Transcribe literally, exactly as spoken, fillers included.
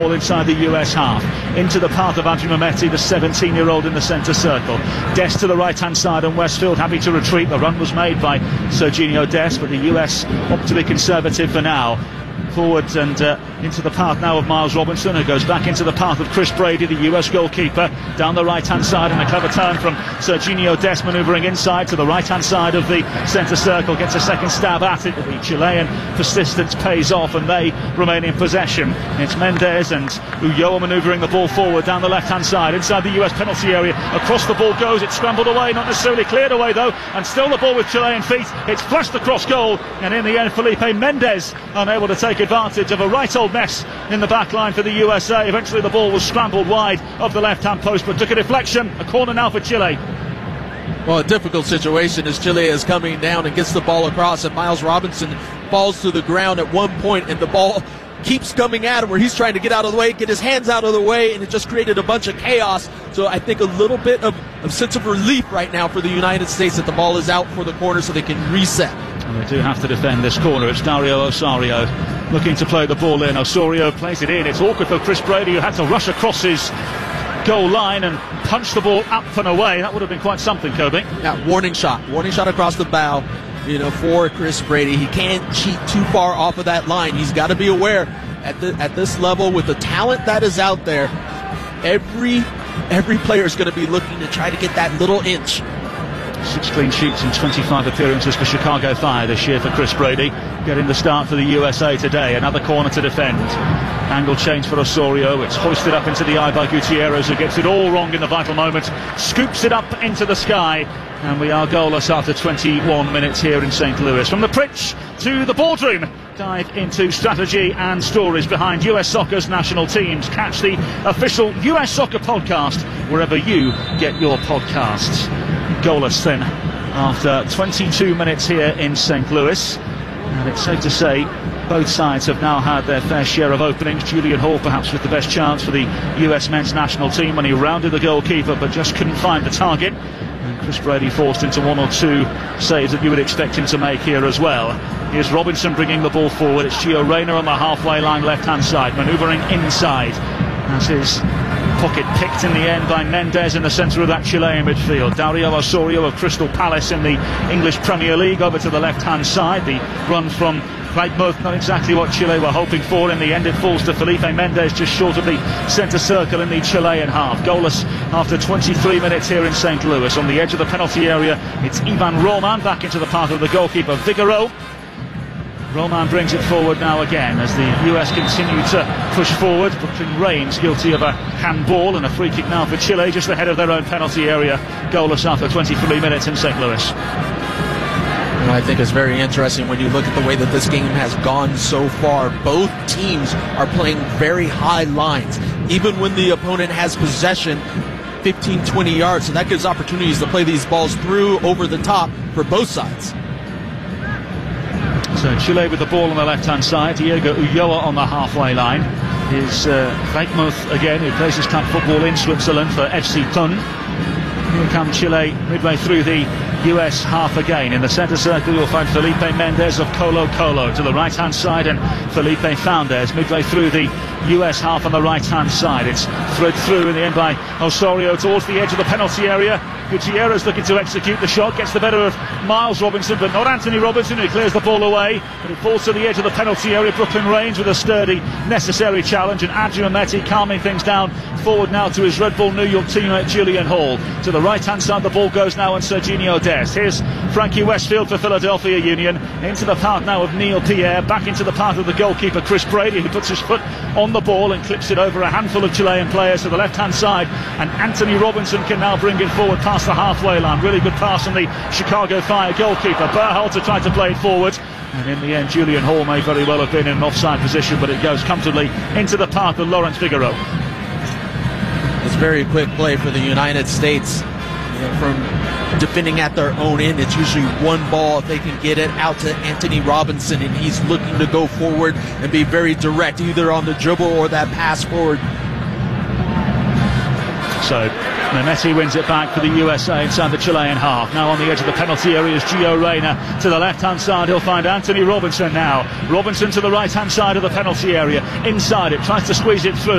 Ball inside the U S half, into the path of Andrew Mehmeti, the seventeen-year-old in the centre circle. Dest to the right-hand side, and Westfield happy to retreat. The run was made by Serginho Dest, but the U S opt to be conservative for now. Forward and uh, into the path now of Miles Robinson, who goes back into the path of Chris Brady, the U S goalkeeper, down the right-hand side, and a clever turn from Serginho Dest, manoeuvring inside to the right-hand side of the centre circle, gets a second stab at it. The Chilean persistence pays off, and they remain in possession. It's Mendes and Ulloa manoeuvring the ball forward down the left-hand side, inside the U S penalty area. Across the ball goes, it's scrambled away, not necessarily cleared away though, and still the ball with Chilean feet. It's flashed across goal, and in the end Felipe Mendes unable to take advantage of a right old mess in the back line for the U S A. Eventually the ball was scrambled wide of the left-hand post, but took a deflection. A corner now for Chile. Well, a difficult situation as Chile is coming down and gets the ball across, and Miles Robinson falls to the ground at one point, and the ball keeps coming at him where he's trying to get out of the way, get his hands out of the way, and it just created a bunch of chaos. So I think a little bit of a sense of relief right now for the United States that the ball is out for the corner so they can reset. And they do have to defend this corner. It's Dario Osorio looking to play the ball in. Osorio plays it in. It's awkward for Chris Brady, who had to rush across his goal line and punch the ball up and away. That would have been quite something, Kobe. Yeah, warning shot. Warning shot across the bow, you know, for Chris Brady. He can't cheat too far off of that line. He's got to be aware at the at this level with the talent that is out there. Every every player is going to be looking to try to get that little inch. Six clean sheets and twenty-five appearances for Chicago Fire this year for Chris Brady. Getting the start for the U S A today. Another corner to defend. Angle change for Osorio. It's hoisted up into the eye by Gutierrez, who gets it all wrong in the vital moment. Scoops it up into the sky. And we are goalless after twenty-one minutes here in Saint Louis. From the pitch to the boardroom. Dive into strategy and stories behind U S Soccer's national teams. Catch the official U S Soccer podcast wherever you get your podcasts. Goalless then after twenty-two minutes here in Saint Louis, and it's safe to say both sides have now had their fair share of openings. Julian Hall perhaps with the best chance for the U S men's national team when he rounded the goalkeeper but just couldn't find the target, and Chris Brady forced into one or two saves that you would expect him to make here as well. Here's Robinson bringing the ball forward. It's Gio Reyna on the halfway line left hand side, manoeuvring inside as his pocket picked in the end by Mendes in the centre of that Chilean midfield. Dario Osorio of Crystal Palace in the English Premier League over to the left-hand side. The run from Weidmuth, not exactly what Chile were hoping for. In the end it falls to Felipe Mendes just short of the centre circle in the Chilean half. Goalless after twenty-three minutes here in Saint Louis. On the edge of the penalty area, it's Ivan Roman back into the path of the goalkeeper Vigaro. Roman brings it forward now again as the U S continue to push forward. Brooklyn Reigns guilty of a handball, and a free kick now for Chile just ahead of their own penalty area. Goalless after twenty-three minutes in Saint Louis. And I think it's very interesting when you look at the way that this game has gone so far. Both teams are playing very high lines, even when the opponent has possession fifteen, twenty yards, so that gives opportunities to play these balls through over the top for both sides. So Chile with the ball on the left-hand side. Diego Ulloa on the halfway line. Is uh, Weidmuth again, who plays his club football in Switzerland for F C Thun. Here come Chile midway through the U S half again. In the centre circle you'll find Felipe Mendes of Colo Colo to the right-hand side, and Felipe Foundes midway through the U S half on the right-hand side. It's thread through in the end by Osorio towards the edge of the penalty area. Gutierrez looking to execute the shot, gets the better of Miles Robinson, but not Anthony Robinson, who clears the ball away. But it falls to the edge of the penalty area. Brooklyn Reigns with a sturdy, necessary challenge, and Andrew Mehmeti calming things down. Forward now to his Red Bull New York teammate Julian Hall. To the right-hand side the ball goes now on Serginho Dest. Here's Frankie Westfield for Philadelphia Union. Into the path now of Neil Pierre, back into the path of the goalkeeper Chris Brady, who puts his foot on the ball and clips it over a handful of Chilean players to the left-hand side. And Anthony Robinson can now bring it forward past the halfway line. Really good pass from the Chicago Fire goalkeeper Berhalter tried to play it forward, and in the end Julian Hall may very well have been in an offside position, but it goes comfortably into the path of Lawrence Figaro. It's very quick play for the United States. You know, from defending at their own end, it's usually one ball. If they can get it out to Anthony Robinson, and he's looking to go forward and be very direct, either on the dribble or that pass forward. So Mehmeti wins it back for the U S A inside the Chilean half. Now on the edge of the penalty area is Gio Reyna. To the left-hand side, he'll find Anthony Robinson now. Robinson to the right-hand side of the penalty area. Inside it, tries to squeeze it through.